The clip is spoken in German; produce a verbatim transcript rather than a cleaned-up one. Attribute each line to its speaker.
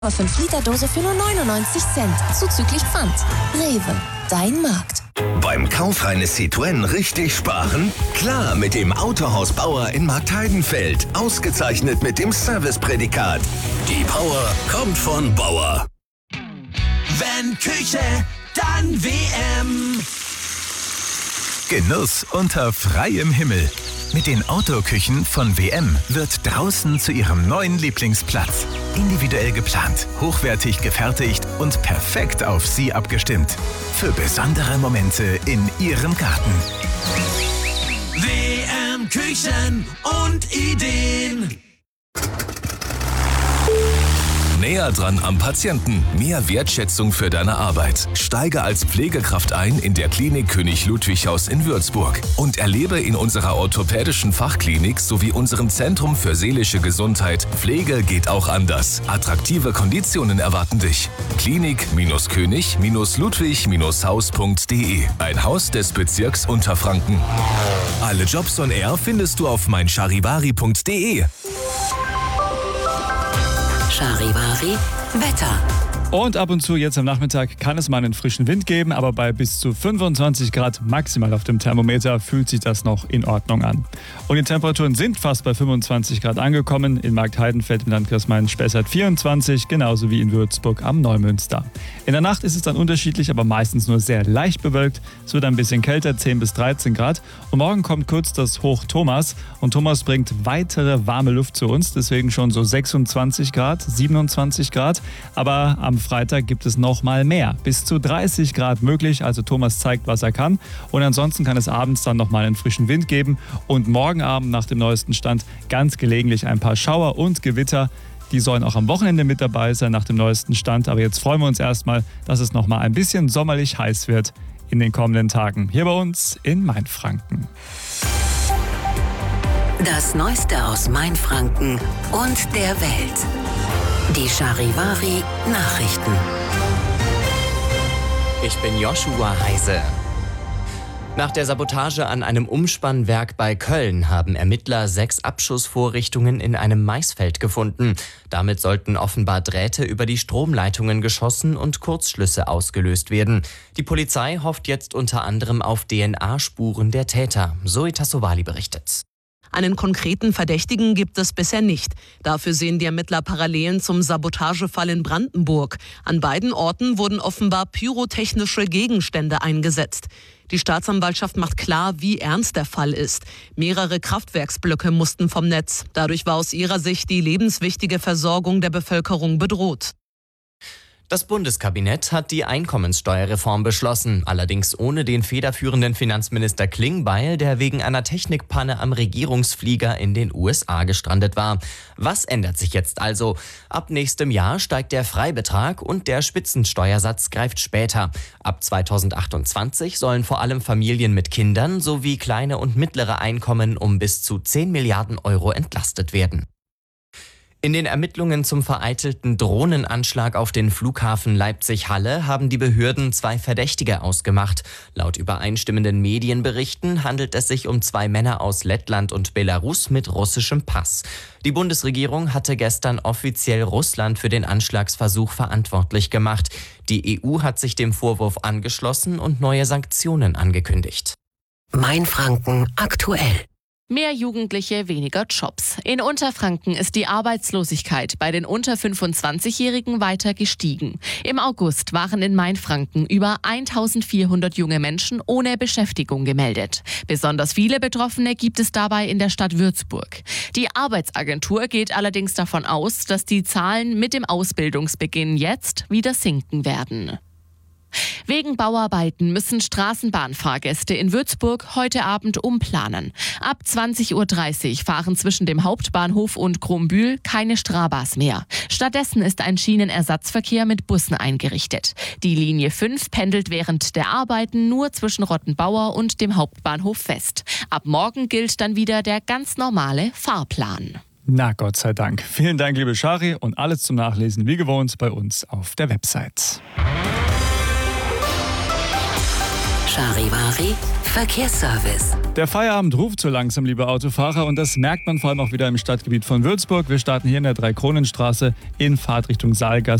Speaker 1: fünf Liter Dose für nur neunundneunzig Cent, zuzüglich Pfand. Rewe, dein Markt.
Speaker 2: Beim Kauf eines Citroën richtig sparen? Klar, mit dem Autohaus Bauer in Marktheidenfeld. Ausgezeichnet mit dem Serviceprädikat. Die Power kommt von Bauer.
Speaker 3: Wenn Küche, dann W M.
Speaker 4: Genuss unter freiem Himmel. Mit den Outdoor-Küchen von W M wird draußen zu Ihrem neuen Lieblingsplatz. Individuell geplant, hochwertig gefertigt und perfekt auf Sie abgestimmt. Für besondere Momente in Ihrem Garten.
Speaker 3: W M Küchen und Ideen.
Speaker 5: Näher dran am Patienten. Mehr Wertschätzung für deine Arbeit. Steige als Pflegekraft ein in der Klinik König Ludwig Haus in Würzburg und erlebe in unserer orthopädischen Fachklinik sowie unserem Zentrum für seelische Gesundheit Pflege geht auch anders. Attraktive Konditionen erwarten dich. Klinik-König-Ludwig-Haus punkt de. Ein Haus des Bezirks Unterfranken. Alle Jobs on Air findest du auf mein charivari punkt de.
Speaker 6: Charivari Wetter.
Speaker 7: Und ab und zu jetzt am Nachmittag kann es mal einen frischen Wind geben, aber bei bis zu fünfundzwanzig Grad maximal auf dem Thermometer fühlt sich das noch in Ordnung an. Und die Temperaturen sind fast bei fünfundzwanzig Grad angekommen. In Marktheidenfeld im Landkreis Main-Spessart vierundzwanzig, genauso wie in Würzburg am Neumünster. In der Nacht ist es dann unterschiedlich, aber meistens nur sehr leicht bewölkt. Es wird ein bisschen kälter, zehn bis dreizehn Grad. Und morgen kommt kurz das Hoch Thomas. Und Thomas bringt weitere warme Luft zu uns, deswegen schon so sechsundzwanzig Grad, siebenundzwanzig Grad. Aber am Freitag gibt es noch mal mehr, bis zu dreißig Grad möglich, also Thomas zeigt, was er kann. Und ansonsten kann es abends dann noch mal einen frischen Wind geben und morgen Abend nach dem neuesten Stand ganz gelegentlich ein paar Schauer und Gewitter. Die sollen auch am Wochenende mit dabei sein nach dem neuesten Stand. Aber jetzt freuen wir uns erstmal, dass es noch mal ein bisschen sommerlich heiß wird in den kommenden Tagen hier bei uns in Mainfranken.
Speaker 6: Das Neueste aus Mainfranken und der Welt. Die Charivari Nachrichten.
Speaker 8: Ich bin Joshua Heise. Nach der Sabotage an einem Umspannwerk bei Köln haben Ermittler sechs Abschussvorrichtungen in einem Maisfeld gefunden. Damit sollten offenbar Drähte über die Stromleitungen geschossen und Kurzschlüsse ausgelöst werden. Die Polizei hofft jetzt unter anderem auf D N A-Spuren der Täter. Zoe Tassovali berichtet.
Speaker 9: Einen konkreten Verdächtigen gibt es bisher nicht. Dafür sehen die Ermittler Parallelen zum Sabotagefall in Brandenburg. An beiden Orten wurden offenbar pyrotechnische Gegenstände eingesetzt. Die Staatsanwaltschaft macht klar, wie ernst der Fall ist. Mehrere Kraftwerksblöcke mussten vom Netz. Dadurch war aus ihrer Sicht die lebenswichtige Versorgung der Bevölkerung bedroht.
Speaker 8: Das Bundeskabinett hat die Einkommenssteuerreform beschlossen, allerdings ohne den federführenden Finanzminister Klingbeil, der wegen einer Technikpanne am Regierungsflieger in den U S A gestrandet war. Was ändert sich jetzt also? Ab nächstem Jahr steigt der Freibetrag und der Spitzensteuersatz greift später. Ab zweitausendachtundzwanzig sollen vor allem Familien mit Kindern sowie kleine und mittlere Einkommen um bis zu zehn Milliarden Euro entlastet werden. In den Ermittlungen zum vereitelten Drohnenanschlag auf den Flughafen Leipzig-Halle haben die Behörden zwei Verdächtige ausgemacht. Laut übereinstimmenden Medienberichten handelt es sich um zwei Männer aus Lettland und Belarus mit russischem Pass. Die Bundesregierung hatte gestern offiziell Russland für den Anschlagsversuch verantwortlich gemacht. Die E U hat sich dem Vorwurf angeschlossen und neue Sanktionen angekündigt.
Speaker 6: Mainfranken aktuell.
Speaker 10: Mehr Jugendliche, weniger Jobs. In Unterfranken ist die Arbeitslosigkeit bei den unter fünfundzwanzigjährigen weiter gestiegen. Im August waren in Mainfranken über eintausendvierhundert junge Menschen ohne Beschäftigung gemeldet. Besonders viele Betroffene gibt es dabei in der Stadt Würzburg. Die Arbeitsagentur geht allerdings davon aus, dass die Zahlen mit dem Ausbildungsbeginn jetzt wieder sinken werden. Wegen Bauarbeiten müssen Straßenbahnfahrgäste in Würzburg heute Abend umplanen. Ab zwanzig Uhr dreißig fahren zwischen dem Hauptbahnhof und Krumbühl keine Strabas mehr. Stattdessen ist ein Schienenersatzverkehr mit Bussen eingerichtet. Die Linie fünf pendelt während der Arbeiten nur zwischen Rottenbauer und dem Hauptbahnhof West. Ab morgen gilt dann wieder der ganz normale Fahrplan.
Speaker 7: Na Gott sei Dank. Vielen Dank, liebe Shari, und alles zum Nachlesen wie gewohnt bei uns auf der Website.
Speaker 6: Charivari Verkehrsservice.
Speaker 7: Der Feierabend ruft so langsam, liebe Autofahrer, und das merkt man vor allem auch wieder im Stadtgebiet von Würzburg. Wir starten hier in der Dreikronenstraße in Fahrtrichtung Saalgasse.